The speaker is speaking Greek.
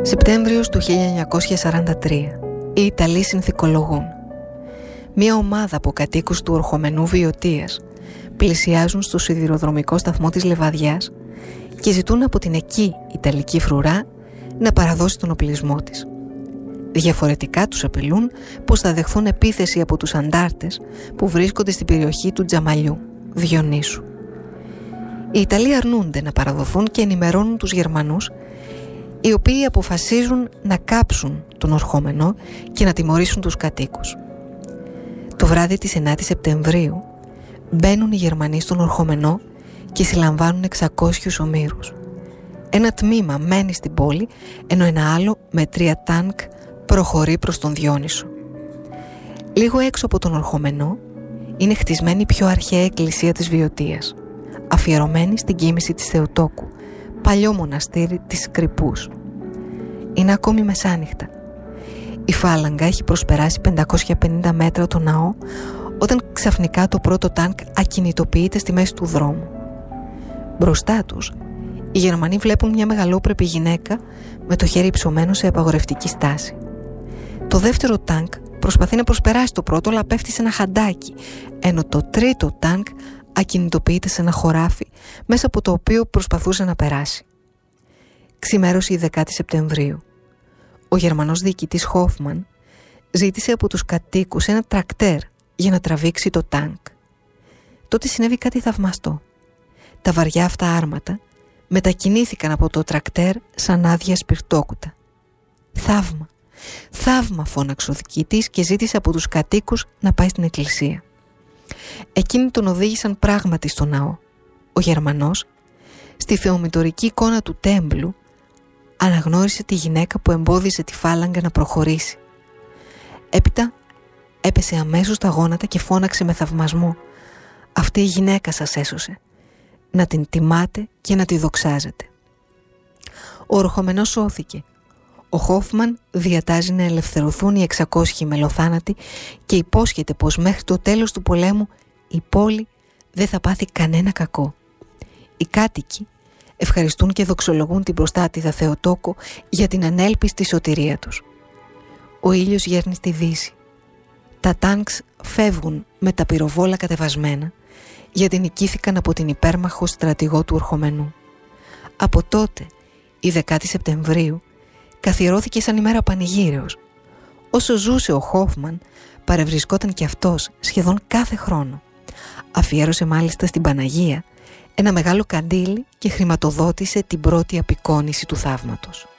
Σεπτέμβριος του 1943. Οι Ιταλοί συνθηκολογούν. Μια ομάδα από κατοίκους του ορχομενού Βιωτίας πλησιάζουν στο σιδηροδρομικό σταθμό της Λεβαδιάς και ζητούν από την εκεί Ιταλική φρουρά να παραδώσει τον οπλισμό της. Διαφορετικά τους απειλούν πως θα δεχθούν επίθεση από τους αντάρτες που βρίσκονται στην περιοχή του Τζαμαλιού, Διονύσου. Οι Ιταλοί αρνούνται να παραδοθούν και ενημερώνουν τους Γερμανούς, οι οποίοι αποφασίζουν να κάψουν τον ορχόμενο και να τιμωρήσουν τους κατοίκους. Το βράδυ της 9ης Σεπτεμβρίου μπαίνουν οι Γερμανοί στον ορχόμενο και συλλαμβάνουν 600 ομήρους. Ένα τμήμα μένει στην πόλη, ενώ ένα άλλο με 3 τάνκ προχωρεί προς τον Διόνυσο. Λίγο έξω από τον ορχόμενο είναι χτισμένη η πιο αρχαία εκκλησία της Βιωτίας, αφιερωμένη στην κοίμηση της Θεοτόκου, παλιό μοναστήρι της Κρυπούς. Είναι ακόμη μεσάνυχτα. Η φάλαγγα έχει προσπεράσει 550 μέτρα το ναό όταν ξαφνικά το πρώτο τάνκ ακινητοποιείται στη μέση του δρόμου. Μπροστά τους, οι Γερμανοί βλέπουν μια μεγαλόπρεπη γυναίκα με το χέρι υψωμένο σε απαγορευτική στάση. Το δεύτερο τάνκ προσπαθεί να προσπεράσει το πρώτο, αλλά πέφτει σε ένα χαντάκι, ενώ το τρίτο τάνκ ακινητοποιείται σε ένα χωράφι μέσα από το οποίο προσπαθούσε να περάσει. Ξημέρωσε η 10η Σεπτεμβρίου. Ο Γερμανός διοικητής Χόφμαν ζήτησε από τους κατοίκους ένα τρακτέρ για να τραβήξει το τάνκ. Τότε συνέβη κάτι θαυμαστό. Τα βαριά αυτά άρματα μετακινήθηκαν από το τρακτέρ σαν άδεια σπιρτόκουτα. «Θαύμα! Θαύμα!» φώναξε ο διοικητής και ζήτησε από τους κατοίκους να πάει στην εκκλησία. Εκείνοι τον οδήγησαν πράγματι στο ναό. Ο Γερμανός, στη θεομητορική εικόνα του τέμπλου, αναγνώρισε τη γυναίκα που εμπόδιζε τη φάλαγγα να προχωρήσει. Έπειτα έπεσε αμέσως στα γόνατα και φώναξε με θαυμασμό: «Αυτή η γυναίκα σας έσωσε. Να την τιμάτε και να τη δοξάζετε». Ο ορχομενός σώθηκε. Ο Χόφμαν διατάζει να ελευθερωθούν οι 600 μελοθάνατοι και υπόσχεται πως μέχρι το τέλος του πολέμου η πόλη δεν θα πάθει κανένα κακό. Οι κάτοικοι ευχαριστούν και δοξολογούν την προστάτηδα Θεοτόκο για την ανέλπιστη σωτηρία τους. Ο ήλιος γέρνει στη δύση. Τα τάνξ φεύγουν με τα πυροβόλα κατεβασμένα, γιατί νικήθηκαν από την υπέρμαχο στρατηγό του ορχομενού. Από τότε, η 10η Σεπτεμβρίου καθιερώθηκε σαν ημέρα πανηγύρεως. Όσο ζούσε ο Χόφμαν, παρευρισκόταν και αυτός σχεδόν κάθε χρόνο. Αφιέρωσε μάλιστα στην Παναγία ένα μεγάλο καντήλι και χρηματοδότησε την πρώτη απεικόνηση του θαύματος.